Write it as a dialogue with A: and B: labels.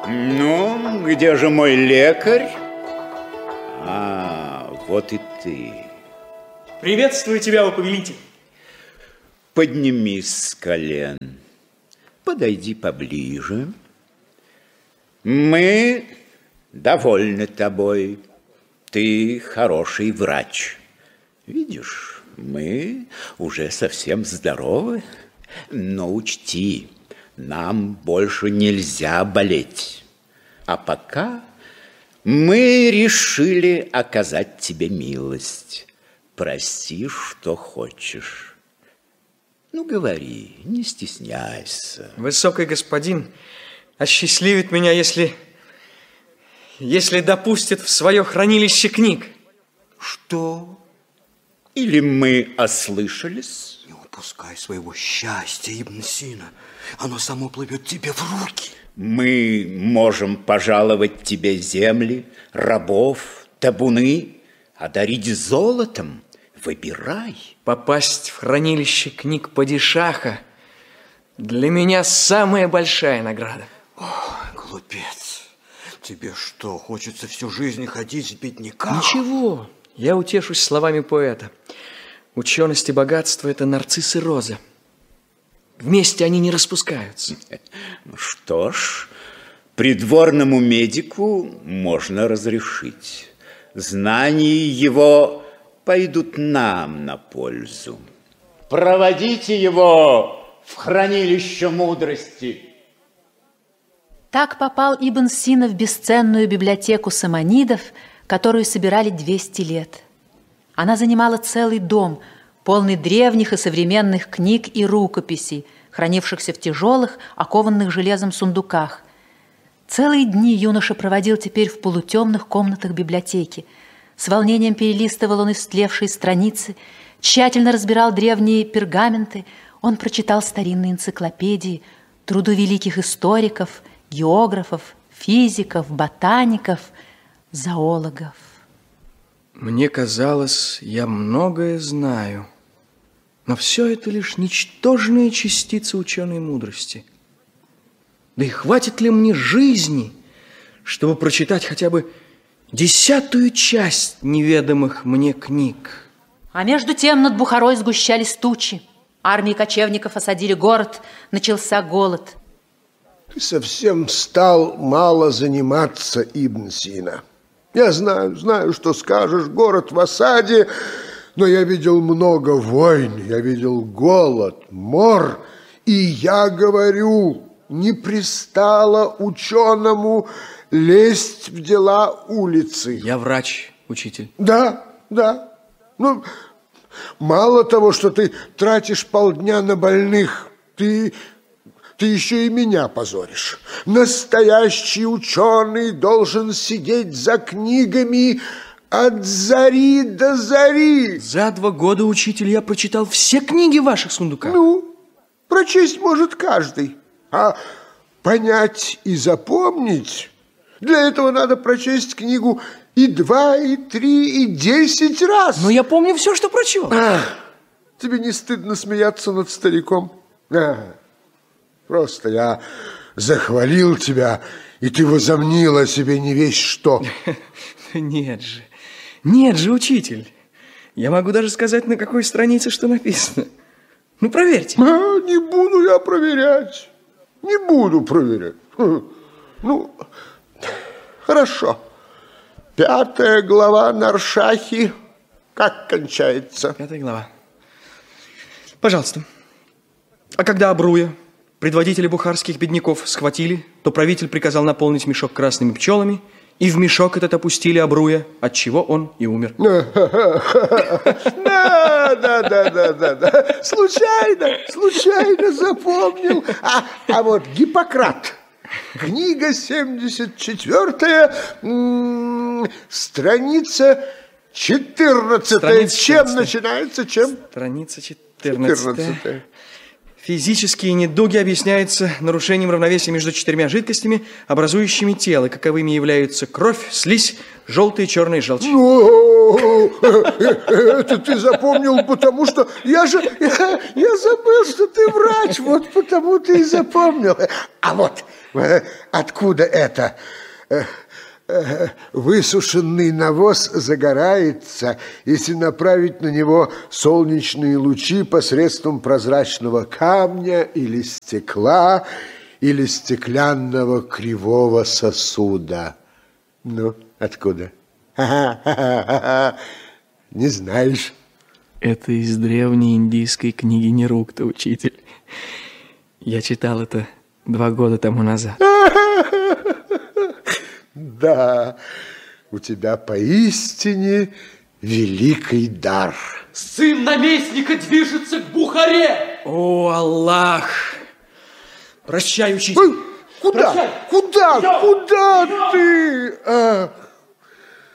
A: Ну, где же мой лекарь? Вот и ты.
B: Приветствую тебя, о повелитель.
A: Поднимись с колен. Подойди поближе. Мы довольны тобой. Ты хороший врач. Видишь, мы уже совсем здоровы. Но учти, нам больше нельзя болеть. А пока мы решили оказать тебе милость. Проси, что хочешь. Ну, говори, не стесняйся.
B: Высокий господин осчастливит меня, если допустит в свое хранилище книг.
A: Что? Или мы ослышались?
C: Не упускай своего счастья, Ибн Сина. Оно само плывет тебе в руки.
A: Мы можем пожаловать тебе земли, рабов, табуны, одарить золотом. Выбирай.
B: Попасть в хранилище книг падишаха для меня самая большая награда.
C: О, глупец. Тебе что, хочется всю жизнь ходить с бедняком?
B: Ничего, я утешусь словами поэта. Ученость и богатство – это нарциссы розы. Вместе они не распускаются.
A: Что ж, придворному медику можно разрешить. Знания его пойдут нам на пользу. Проводите его в хранилище мудрости.
D: Так попал Ибн Сина в бесценную библиотеку саманидов, которую собирали 200 лет. Она занимала целый дом, полный древних и современных книг и рукописей, хранившихся в тяжелых, окованных железом сундуках. Целые дни юноша проводил теперь в полутемных комнатах библиотеки. С волнением перелистывал он истлевшие страницы, тщательно разбирал древние пергаменты. Он прочитал старинные энциклопедии, труды великих историков, географов, физиков, ботаников, зоологов.
B: Мне казалось, я многое знаю, но все это лишь ничтожные частицы ученой мудрости. Да и хватит ли мне жизни, чтобы прочитать хотя бы 10-ую часть неведомых мне книг?
D: А между тем над Бухарой сгущались тучи. Армии кочевников осадили город, начался голод.
E: Ты совсем стал мало заниматься, Ибн Сина. Я знаю, что скажешь, город в осаде, но я видел много войн, я видел голод, мор, и я говорю, не пристало ученому лезть в дела улицы.
B: Я врач, учитель.
E: Да. Ну, мало того, что ты тратишь полдня на больных, ты еще и меня позоришь. Настоящий ученый должен сидеть за книгами от зари до зари.
B: За 2 года, учитель, я прочитал все книги в ваших сундуках.
E: Ну, прочесть может каждый, а понять и запомнить, для этого надо прочесть книгу и 2, и 3, и 10 раз.
B: Но я помню все, что прочел.
E: Тебе не стыдно смеяться над стариком? Просто я захвалил тебя, и ты возомнил о себе не весь что.
B: Нет же, учитель. Я могу даже сказать, на какой странице что написано. Ну, проверьте.
E: Не буду я проверять. Не буду проверять. Ну, хорошо. 5 глава Наршахи как кончается?
B: 5 глава. Пожалуйста. А когда Абруя, предводителя бухарских бедняков, схватили, то правитель приказал наполнить мешок красными пчелами, и в мешок этот опустили Абруя, отчего он и умер.
E: Да. Случайно запомнил. А вот Гиппократ, книга 74, страница 14. Чем начинается? Чем?
B: Страница 14. Физические недуги объясняются нарушением равновесия между 4 жидкостями, образующими тело, каковыми являются кровь, слизь, желтые и черные желчи.
E: Ну, это ты запомнил, потому что я забыл, что ты врач, вот потому ты и запомнил. А вот откуда это? Высушенный навоз загорается, если направить на него солнечные лучи посредством прозрачного камня или стекла, или стеклянного кривого сосуда. Ну, откуда? Не знаешь?
B: Это из древней индийской книги Нерукта, учитель. Я читал это 2 года тому назад.
E: Да, у тебя поистине великий дар.
F: Сын наместника движется к Бухаре.
B: О, Аллах! Прощай, учитель.
E: Куда?
F: Прощай.
E: Куда?
F: Идем.
E: Куда
F: Идем.
E: ты?